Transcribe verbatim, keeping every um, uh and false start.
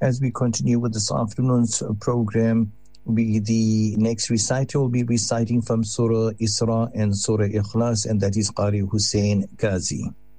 As we continue with this afternoon's program, we, the next reciter will be reciting from Surah Isra and Surah Ikhlas, and that is Qari Hussein Ghazi.